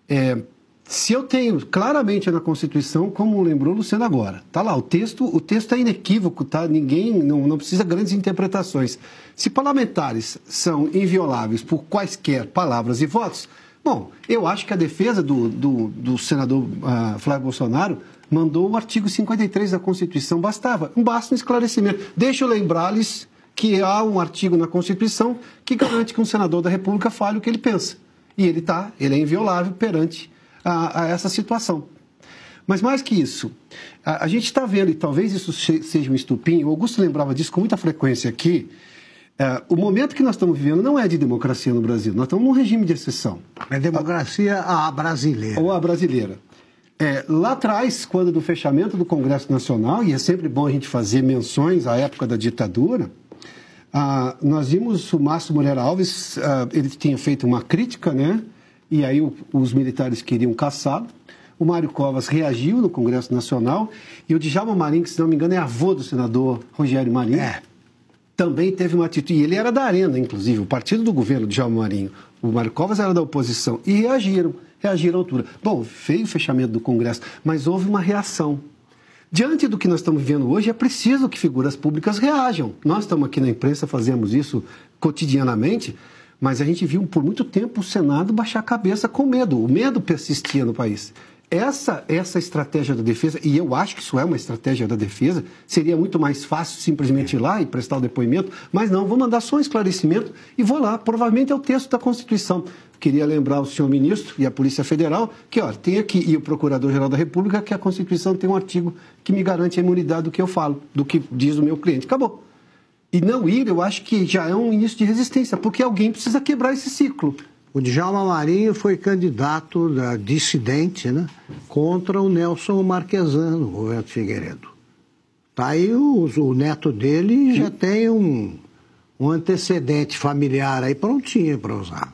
Se eu tenho claramente na Constituição, como lembrou o Luciano agora, está lá, o texto é inequívoco, tá? Ninguém, não precisa grandes interpretações. Se parlamentares são invioláveis por quaisquer palavras e votos, bom, eu acho que a defesa do senador Flávio Bolsonaro mandou o artigo 53 da Constituição, basta um esclarecimento. Deixa eu lembrar-lhes que há um artigo na Constituição que garante que um senador da República fale o que ele pensa. E ele é inviolável perante a essa situação. Mas mais que isso, a gente está vendo, e talvez isso seja um estupim, o Augusto lembrava disso com muita frequência aqui, o momento que nós estamos vivendo não é de democracia no Brasil, nós estamos num regime de exceção. É democracia a brasileira. Ou a brasileira. Lá atrás, quando do fechamento do Congresso Nacional, e é sempre bom a gente fazer menções à época da ditadura, nós vimos o Márcio Moreira Alves, ele tinha feito uma crítica, né? E aí os militares queriam caçá-lo. O Mário Covas reagiu no Congresso Nacional e o Djalma Marinho, que se não me engano é avô do senador Rogério Marinho, também teve uma atitude. E ele era da Arena, inclusive, o partido do governo, Djalma Marinho. O Mário Covas era da oposição e reagiram à altura. Bom, veio o fechamento do Congresso, mas houve uma reação. Diante do que nós estamos vivendo hoje, é preciso que figuras públicas reajam. Nós estamos aqui na imprensa, fazemos isso cotidianamente, mas a gente viu por muito tempo o Senado baixar a cabeça com medo. O medo persistia no país. Essa estratégia da defesa, e eu acho que isso é uma estratégia da defesa, seria muito mais fácil simplesmente ir lá e prestar o depoimento, mas não, vou mandar só um esclarecimento e vou lá. Provavelmente é o texto da Constituição. Queria lembrar o senhor ministro e a Polícia Federal que, tem aqui, e o Procurador-Geral da República, que a Constituição tem um artigo que me garante a imunidade do que eu falo, do que diz o meu cliente. Acabou. E não ir, eu acho que já é um início de resistência, porque alguém precisa quebrar esse ciclo. O Djalma Marinho foi candidato dissidente, né, contra o Nelson Marquesan, o Roberto Figueiredo. Tá aí o neto dele já tem um antecedente familiar aí prontinho para usar.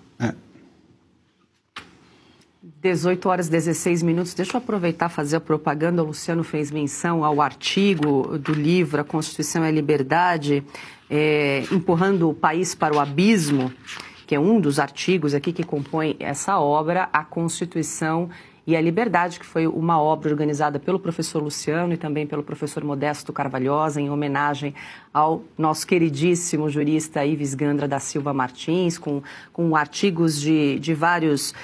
18 horas e 16 minutos. Deixa eu aproveitar e fazer a propaganda. O Luciano fez menção ao artigo do livro A Constituição e a Liberdade, empurrando o país para o abismo, que é um dos artigos aqui que compõe essa obra, A Constituição e a Liberdade, que foi uma obra organizada pelo professor Luciano e também pelo professor Modesto Carvalhosa, em homenagem ao nosso queridíssimo jurista Ives Gandra da Silva Martins, com artigos de vários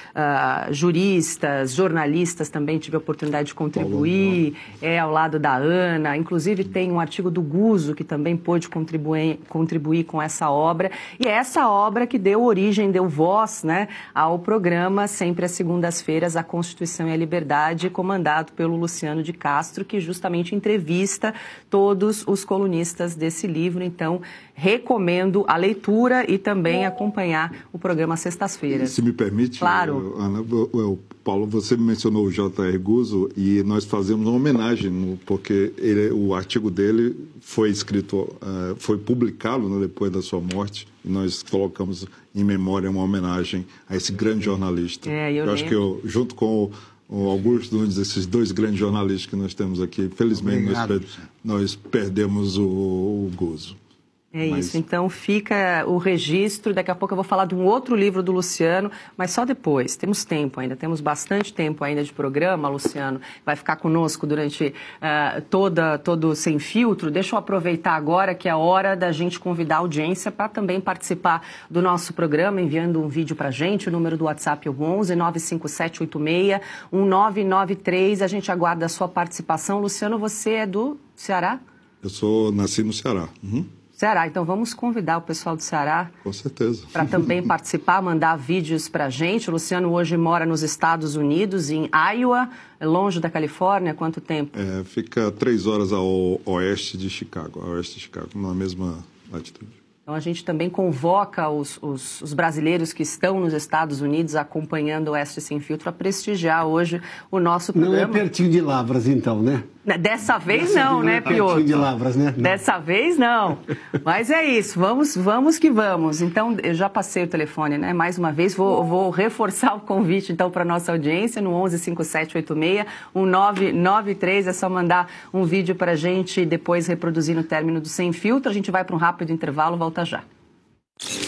juristas, jornalistas, também tive a oportunidade de contribuir, ao lado da Ana, inclusive tem um artigo do Guzo, que também pôde contribuir com essa obra, e é essa obra que deu origem, deu voz, né, ao programa, sempre às segundas-feiras, A Constituição e a Liberdade, comandado pelo Luciano de Castro, que justamente entrevista todos os colunistas desse livro. Então, recomendo a leitura e também acompanhar o programa às sextas-feiras. Se me permite, claro. Ana, Paulo, você mencionou o J.R. Guzo e nós fazemos uma homenagem, porque o artigo dele foi escrito, foi publicado, né, depois da sua morte, e nós colocamos em memória uma homenagem a esse grande jornalista. Eu acho que junto com o Augusto Nunes, esses dois grandes jornalistas que nós temos aqui, felizmente nós perdemos o Guzo. Isso, então fica o registro. Daqui a pouco eu vou falar de um outro livro do Luciano, mas só depois. Temos tempo ainda, temos bastante tempo ainda de programa. Luciano vai ficar conosco durante todo Sem Filtro. Deixa eu aproveitar agora que é a hora da gente convidar a audiência para também participar do nosso programa, enviando um vídeo para a gente. O número do WhatsApp é o 11 95786 1993. A gente aguarda a sua participação. Luciano, você é do Ceará? Eu nasci no Ceará. Ceará, então vamos convidar o pessoal do Ceará. Com certeza. Para também participar, mandar vídeos para a gente. O Luciano hoje mora nos Estados Unidos, em Iowa, longe da Califórnia. Quanto tempo? Fica 3 horas ao oeste de Chicago, na mesma latitude. Então a gente também convoca os brasileiros que estão nos Estados Unidos acompanhando o Oeste Sem Filtro a prestigiar hoje o nosso programa. Não é pertinho de Lavras, então, né? Dessa vez não, né, Pioto? De Lavras, né? Dessa vez não. Mas é isso, vamos que vamos. Então, eu já passei o telefone, né? Mais uma vez, vou reforçar o convite, então, para a nossa audiência no 11 5786 1993. É só mandar um vídeo para a gente e depois reproduzir no término do Sem Filtro. A gente vai para um rápido intervalo, volta já.